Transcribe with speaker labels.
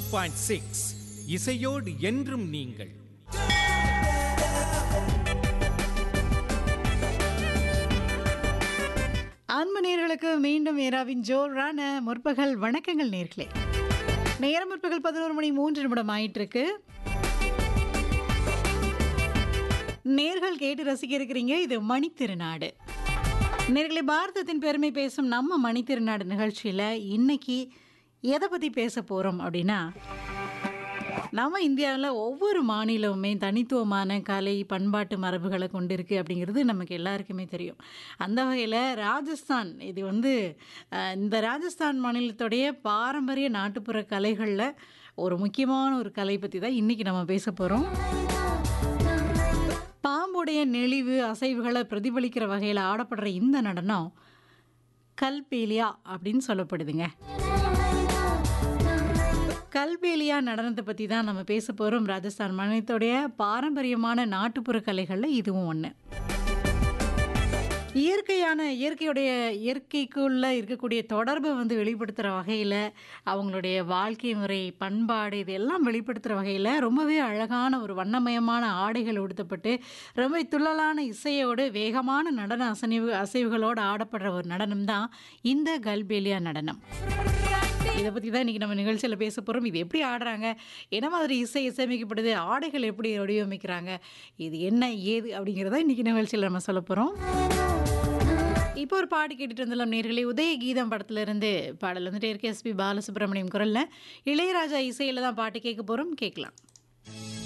Speaker 1: 102.6 இசையோடு என்றும் நீங்கள்.
Speaker 2: அன்பு நேயர்களுக்கு மீண்டும் ஏராவின் ஜோரான முற்பகல் வணக்கங்கள் நேர்களே. நேரம் முற்பகல் 11:03 ஆயிட்டு இருக்கு. நேர்கள் கேட்டு ரசிக்க இருக்கிறீங்க. இது மணித்திருநாடு. நேர்களே, பாரதத்தின் பெருமை பேசும் நம்ம மணித்திருநாடு நிகழ்ச்சியில் இன்னைக்கு எதை பற்றி பேச போகிறோம் அப்படின்னா, நம்ம இந்தியாவில் ஒவ்வொரு மாநிலமுமே தனித்துவமான கலை பண்பாட்டு மரபுகளை கொண்டிருக்கு அப்படிங்கிறது நமக்கு எல்லாருக்குமே தெரியும். அந்த வகையில் ராஜஸ்தான், இது இந்த ராஜஸ்தான் மாநிலத்துடைய பாரம்பரிய நாட்டுப்புற கலைகளில் ஒரு முக்கியமான ஒரு கலை பற்றி தான் இன்றைக்கி நம்ம பேச போகிறோம். பாம்புடைய நெளிவு அசைவுகளை பிரதிபலிக்கிற வகையில் ஆடப்படுற இந்த நடனம் கல்பேலியா அப்படின்னு சொல்லப்படுதுங்க. கல்பேலியா நடனத்தை பற்றி தான் நம்ம பேச போகிறோம். ராஜஸ்தான் மாநிலத்துடைய பாரம்பரியமான நாட்டுப்புற கலைகளில் இதுவும் ஒன்று. இயற்கைக்குள்ள இருக்கக்கூடிய தொடர்பை வெளிப்படுத்துகிற வகையில், அவங்களுடைய வாழ்க்கை முறை பண்பாடு இதெல்லாம் வெளிப்படுத்துகிற வகையில் ரொம்பவே அழகான ஒரு வண்ணமயமான ஆடைகள் உடுத்தப்பட்டு ரொம்ப துள்ளலான இசையோடு வேகமான நடன அசைவுகளோடு ஆடப்படுற ஒரு நடனம் தான் இந்த கல்பேலியா நடனம். இதை பற்றி தான் இன்றைக்கி நம்ம நிகழ்ச்சியில் பேச போகிறோம். இது எப்படி ஆடுறாங்க, என்ன மாதிரி இசையமைக்கப்படுது, ஆடைகள் எப்படி வடிவமைக்கிறாங்க, இது என்ன ஏது அப்படிங்கிறத இன்றைக்கி நிகழ்ச்சியில் நம்ம சொல்ல போகிறோம். இப்போ ஒரு பாட்டு கேட்டுட்டு வந்துடலாம் நேர்களே. உதய கீதம் படத்துலேருந்து பாடல் இருக்கு. எஸ்பி பாலசுப்ரமணியம் குரலில், இளையராஜா இசையில் தான் பாட்டு கேட்க போகிறோம். கேட்கலாம்.